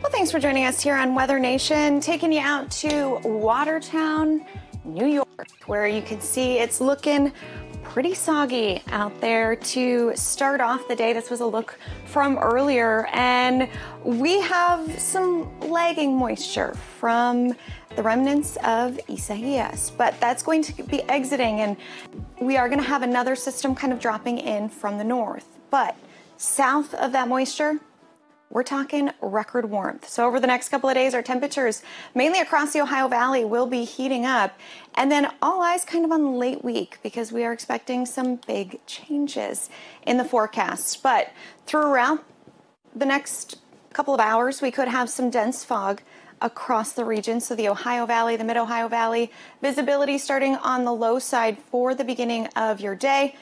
Well, thanks for joining us here on Weather Nation, taking you out to Watertown, New York, where you can see it's looking pretty soggy out there to start off the day. This was a look from earlier, and we have some lagging moisture from the remnants of Isaias, but that's going to be exiting, and we are going to have another system kind of dropping in from the north. But south of that moisture, we're talking record warmth. So over the next couple of days, our temperatures, mainly across the Ohio Valley, will be heating up. And then all eyes kind of on the late week, because we are expecting some big changes in the forecast. But throughout the next couple of hours, we could have some dense fog across the region. So the Ohio Valley, the Mid-Ohio Valley, visibility starting on the low side for the beginning of your day.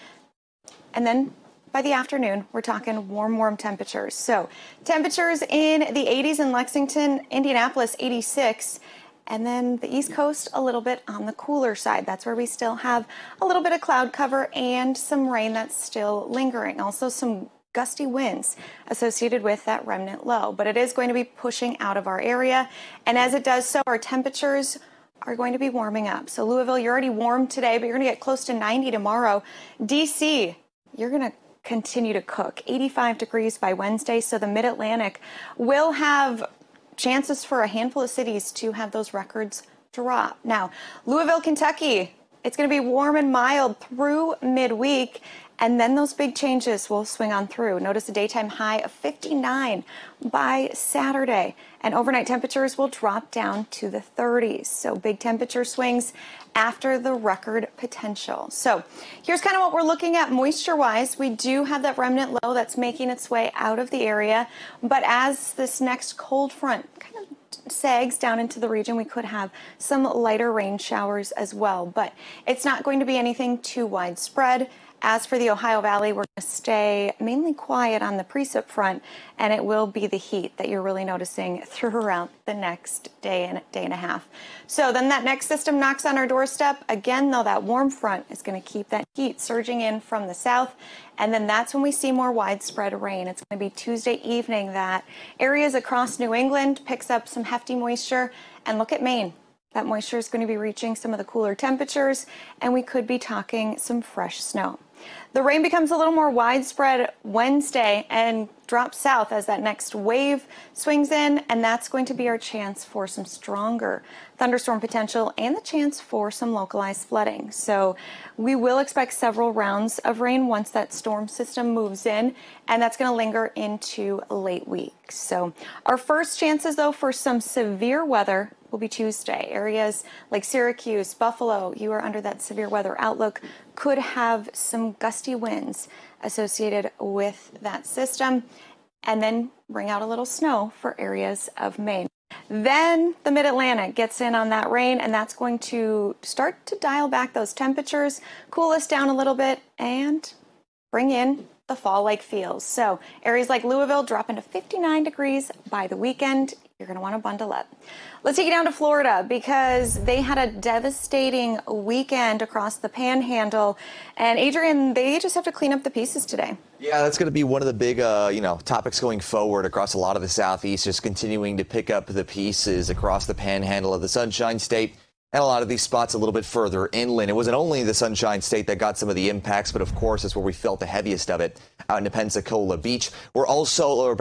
And then by the afternoon, we're talking warm temperatures. So temperatures in the 80s in Lexington, Indianapolis, 86. And then the East Coast, a little bit on the cooler side. That's where we still have a little bit of cloud cover and some rain that's still lingering. Also some gusty winds associated with that remnant low. But it is going to be pushing out of our area. And as it does so, our temperatures are going to be warming up. So Louisville, you're already warm today, but you're going to get close to 90 tomorrow. DC, you're going to continue to cook. 85 degrees by Wednesday, so the Mid-Atlantic will have chances for a handful of cities to have those records drop. Now, Louisville, Kentucky, it's going to be warm and mild through midweek, and then those big changes will swing on through. Notice a daytime high of 59 by Saturday, and overnight temperatures will drop down to the 30s. So big temperature swings after the record potential. So here's kind of what we're looking at moisture-wise. We do have that remnant low that's making its way out of the area, but as this next cold front kind of sags down into the region, we could have some lighter rain showers as well, but it's not going to be anything too widespread. As for the Ohio Valley, we're going to stay mainly quiet on the precip front, and it will be the heat that you're really noticing throughout the next day and a half. So then that next system knocks on our doorstep. Again, though, that warm front is going to keep that heat surging in from the south, and then that's when we see more widespread rain. It's going to be Tuesday evening that areas across New England picks up some hefty moisture, and look at Maine. That moisture is going to be reaching some of the cooler temperatures, and we could be talking some fresh snow. The rain becomes a little more widespread Wednesday and drops south as that next wave swings in, and that's going to be our chance for some stronger thunderstorm potential and the chance for some localized flooding. So we will expect several rounds of rain once that storm system moves in, and that's going to linger into late week. So our first chances, though, for some severe weather will be Tuesday. Areas like Syracuse, Buffalo, you are under that severe weather outlook, could have some gusty winds associated with that system, and then bring out a little snow for areas of Maine. Then the Mid-Atlantic gets in on that rain, and that's going to start to dial back those temperatures, cool us down a little bit, and bring in the fall-like feels. So areas like Louisville drop into 59 degrees by the weekend. You're going to want to bundle up. Let's take you down to Florida, because they had a devastating weekend across the Panhandle. And Adrian, they just have to clean up the pieces today. Yeah, that's going to be one of the big, topics going forward across a lot of the Southeast, just continuing to pick up the pieces across the Panhandle of the Sunshine State. And a lot of these spots a little bit further inland. It wasn't only the Sunshine State that got some of the impacts, but of course, that's where we felt the heaviest of it out in Pensacola Beach. We're also